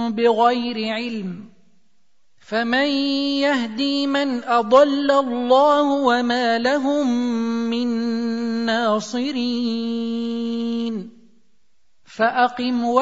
بغير علم، فمن يهدي من أضل الله وما لهم من ناصرين. فأقم